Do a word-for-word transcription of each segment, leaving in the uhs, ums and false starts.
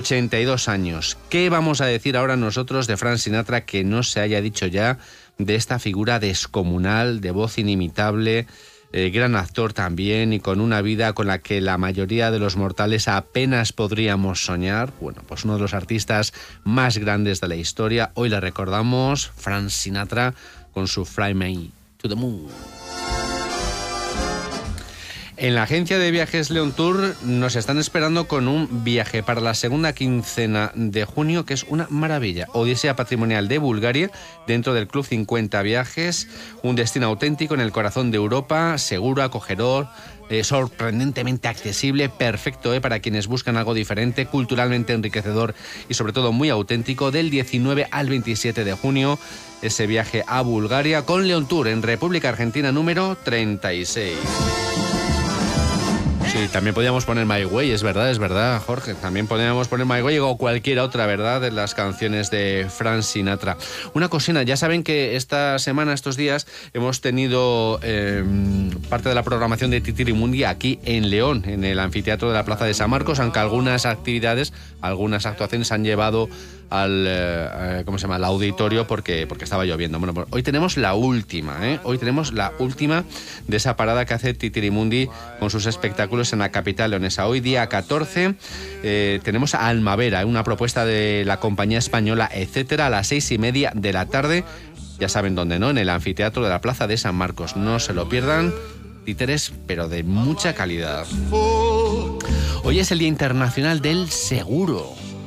ochenta y dos años. ¿Qué vamos a decir ahora nosotros de Frank Sinatra que no se haya dicho ya de esta figura descomunal, de voz inimitable, eh, gran actor también y con una vida con la que la mayoría de los mortales apenas podríamos soñar? Bueno, pues uno de los artistas más grandes de la historia. Hoy le recordamos, Frank Sinatra con su Fly Me to the Moon. En la agencia de viajes Leon Tour nos están esperando con un viaje para la segunda quincena de junio que es una maravilla. Odisea patrimonial de Bulgaria dentro del Club cincuenta Viajes, un destino auténtico en el corazón de Europa, seguro, acogedor, eh, sorprendentemente accesible, perfecto eh, para quienes buscan algo diferente, culturalmente enriquecedor y sobre todo muy auténtico. Del diecinueve al veintisiete de junio, ese viaje a Bulgaria con Leon Tour en República Argentina número treinta y seis. Sí, también podíamos poner My Way, es verdad, es verdad, Jorge. También podíamos poner My Way o cualquier otra, ¿verdad?, de las canciones de Frank Sinatra. Una cocina, ya saben que esta semana, estos días, hemos tenido eh, parte de la programación de Titirimundi aquí en León, en el anfiteatro de la Plaza de San Marcos, aunque algunas actividades, algunas actuaciones han llevado al eh, ¿cómo se llama? Al auditorio porque, porque estaba lloviendo. Bueno, pues hoy tenemos la última, ¿eh? Hoy tenemos la última de esa parada que hace Titirimundi con sus espectáculos en la capital leonesa. Hoy, día catorce, eh, tenemos a Almavera, una propuesta de la compañía española Etcétera, a las seis y media de la tarde. Ya saben dónde, ¿no? En el anfiteatro de la Plaza de San Marcos. No se lo pierdan. Títeres, pero de mucha calidad. Hoy es el Día Internacional del Seguro.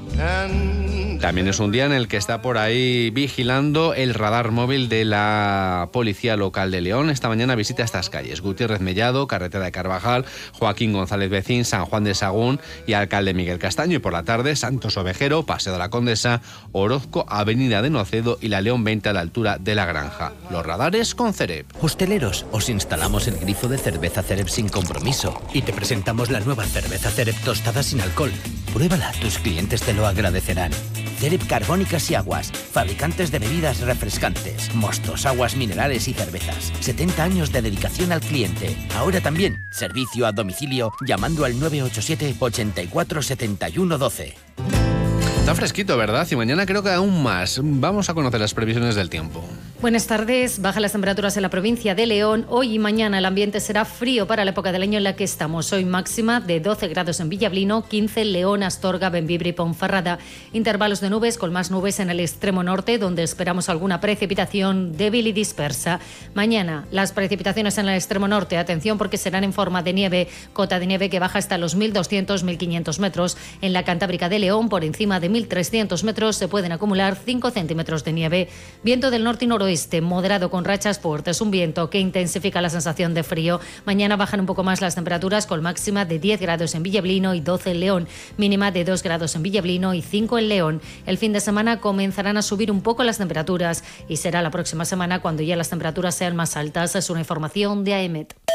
También es un día en el que está por ahí vigilando el radar móvil de la Policía Local de León. Esta mañana visita estas calles: Gutiérrez Mellado, Carretera de Carvajal, Joaquín González Becín, San Juan de Sagún y Alcalde Miguel Castaño. Y por la tarde, Santos Ovejero, Paseo de la Condesa, Orozco, Avenida de Nocedo y la León veinte a la altura de la Granja. Los radares con Cerep. Hosteleros, os instalamos el grifo de cerveza Cerep sin compromiso y te presentamos la nueva cerveza Cerep tostada sin alcohol. Pruébala, tus clientes te lo agradecerán. Cerep Carbónicas y Aguas, fabricantes de bebidas refrescantes, mostos, aguas minerales y cervezas. setenta años de dedicación al cliente. Ahora también servicio a domicilio llamando al nueve ocho siete, ochenta y cuatro, setenta y uno, doce. Está fresquito, ¿verdad? Y mañana creo que aún más. Vamos a conocer las previsiones del tiempo. Buenas tardes. Bajan las temperaturas en la provincia de León. Hoy y mañana el ambiente será frío para la época del año en la que estamos. Hoy máxima de doce grados en Villablino, quince en León, Astorga, Bembibre y Ponferrada. Intervalos de nubes con más nubes en el extremo norte, donde esperamos alguna precipitación débil y dispersa. Mañana las precipitaciones en el extremo norte, atención porque serán en forma de nieve, cota de nieve que baja hasta los mil doscientos a mil quinientos metros. En la Cantábrica de León, por encima de mil trescientos metros, se pueden acumular cinco centímetros de nieve. Viento del norte y noroeste, moderado con rachas fuertes, un viento que intensifica la sensación de frío. Mañana bajan un poco más las temperaturas con máxima de diez grados en Villablino y doce en León, mínima de dos grados en Villablino y cinco en León. El fin de semana comenzarán a subir un poco las temperaturas y será la próxima semana cuando ya las temperaturas sean más altas. Es una información de A E M E T.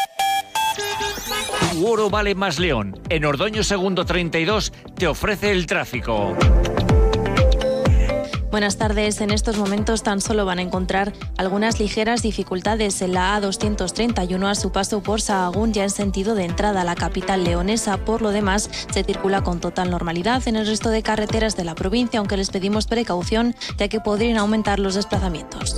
Tu oro vale más León. En Ordoño Segundo treinta y dos te ofrece el tráfico. Buenas tardes. En estos momentos tan solo van a encontrar algunas ligeras dificultades en la A doscientos treinta y uno a su paso por Sahagún, ya en sentido de entrada a la capital leonesa. Por lo demás, se circula con total normalidad en el resto de carreteras de la provincia, aunque les pedimos precaución ya que podrían aumentar los desplazamientos.